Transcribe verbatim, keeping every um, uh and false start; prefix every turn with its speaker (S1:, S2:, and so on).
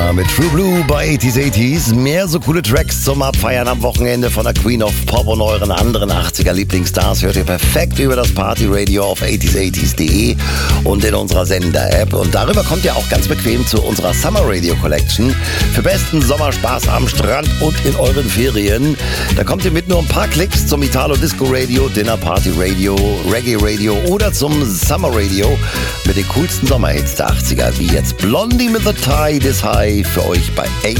S1: mit True Blue bei achtziger achtziger. Mehr so coole Tracks zum Abfeiern am Wochenende von der Queen of Pop und euren anderen achtziger Lieblingsstars hört ihr perfekt über das Partyradio auf achtziger achtziger punkt de und in unserer Sender-App. Und darüber kommt ihr auch ganz bequem zu unserer Summer Radio Collection für besten Sommerspaß am Strand und in euren Ferien. Da kommt ihr mit nur ein paar Klicks zum Italo Disco Radio, Dinner Party Radio, Reggae Radio oder zum Summer Radio mit den coolsten Sommerhits der achtziger, wie jetzt Blondie mit The Tide is High für euch bei